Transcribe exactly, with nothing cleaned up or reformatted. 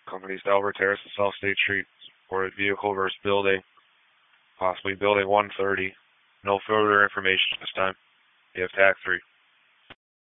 Companies to Albert Terrace and South State Street. Reported vehicle versus building. Possibly building one thirty. No further information this time. You have tack three.